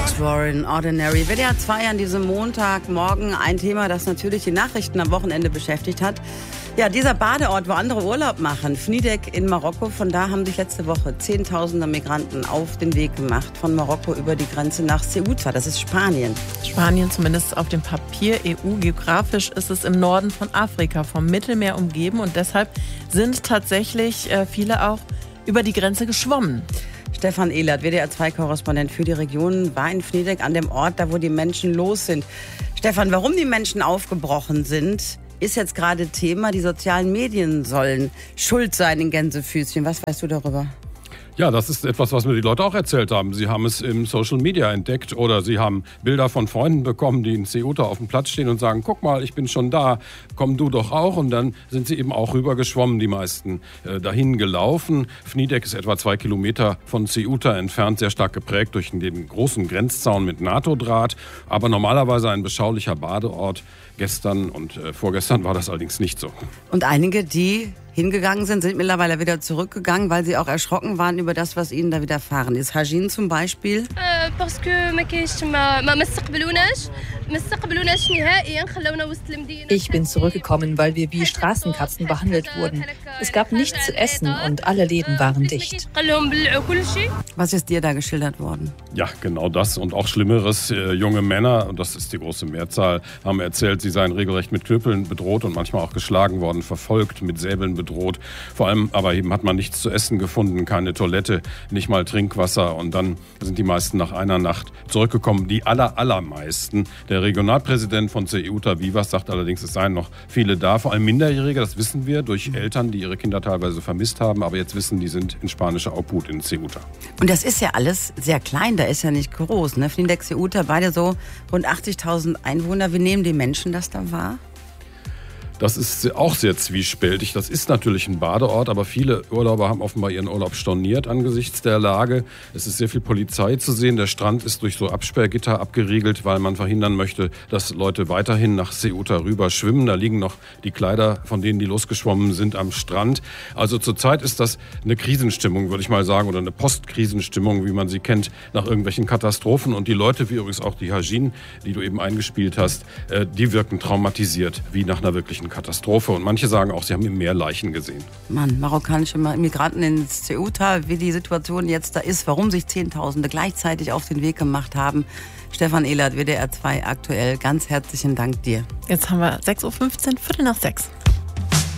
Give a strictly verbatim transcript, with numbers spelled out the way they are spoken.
Extraordinary. W D R zwei an diesem Montagmorgen ein Thema, das natürlich die Nachrichten am Wochenende beschäftigt hat. Ja, dieser Badeort, wo andere Urlaub machen, Fnidek in Marokko, von da haben sich letzte Woche Zehntausende Migranten auf den Weg gemacht, von Marokko über die Grenze nach Ceuta, das ist Spanien. Spanien zumindest auf dem Papier, E U, geografisch ist es im Norden von Afrika, vom Mittelmeer umgeben und deshalb sind tatsächlich äh, viele auch über die Grenze geschwommen. Stefan Ehlert, W D R zwei Korrespondent für die Region, war in Fnidek an dem Ort, da wo die Menschen los sind. Stefan, warum die Menschen aufgebrochen sind, ist jetzt gerade Thema. Die sozialen Medien sollen schuld sein in Gänsefüßchen. Was weißt du darüber? Ja, das ist etwas, was mir die Leute auch erzählt haben. Sie haben es im Social Media entdeckt oder sie haben Bilder von Freunden bekommen, die in Ceuta auf dem Platz stehen und sagen, guck mal, ich bin schon da, komm du doch auch. Und dann sind sie eben auch rüber geschwommen, die meisten äh, dahin gelaufen. Fnidek ist etwa zwei Kilometer von Ceuta entfernt, sehr stark geprägt durch den großen Grenzzaun mit NATO-Draht. Aber normalerweise ein beschaulicher Badeort. Gestern und äh, vorgestern war das allerdings nicht so. Und einige, die hingegangen sind, sind mittlerweile wieder zurückgegangen, weil sie auch erschrocken waren über das, was ihnen da widerfahren ist. Hajin zum Beispiel. Ich bin zurückgekommen, weil wir wie Straßenkatzen behandelt wurden. Es gab nichts zu essen und alle Läden waren dicht. Was ist dir da geschildert worden? Ja, genau das und auch Schlimmeres. Äh, junge Männer, und das ist die große Mehrzahl, haben erzählt, sie seien regelrecht mit Knüppeln bedroht und manchmal auch geschlagen worden, verfolgt, mit Säbeln bedroht. Vor allem aber eben hat man nichts zu essen gefunden, keine Toilette, nicht mal Trinkwasser. Und dann sind die meisten nach einer Nacht zurückgekommen. Die aller, allermeisten. Der Regionalpräsident von Ceuta Vivas sagt allerdings, es seien noch viele da, vor allem Minderjährige, das wissen wir, durch Eltern, die ihre Kinder teilweise vermisst haben. Aber jetzt wissen, die sind in spanischer Obhut in Ceuta. Und das ist ja alles sehr klein, da ist ja nicht groß. Ne? Fnidek, Ceuta, beide so rund achtzigtausend Einwohner. Wie nehmen die Menschen das da wahr? Das ist auch sehr zwiespältig. Das ist natürlich ein Badeort, aber viele Urlauber haben offenbar ihren Urlaub storniert angesichts der Lage. Es ist sehr viel Polizei zu sehen. Der Strand ist durch so Absperrgitter abgeriegelt, weil man verhindern möchte, dass Leute weiterhin nach Ceuta rüber schwimmen. Da liegen noch die Kleider, von denen die losgeschwommen sind, am Strand. Also zurzeit ist das eine Krisenstimmung, würde ich mal sagen, oder eine Postkrisenstimmung, wie man sie kennt, nach irgendwelchen Katastrophen. Und die Leute, wie übrigens auch die Hajin, die du eben eingespielt hast, die wirken traumatisiert, wie nach einer wirklichen Katastrophe. Und manche sagen auch, sie haben im Meer Leichen gesehen. Mann, marokkanische Migranten in Ceuta, wie die Situation jetzt da ist, warum sich Zehntausende gleichzeitig auf den Weg gemacht haben. Stefan Ehlert, W D R zwei aktuell, ganz herzlichen Dank dir. Jetzt haben wir sechs Uhr fünfzehn, Viertel nach sechs.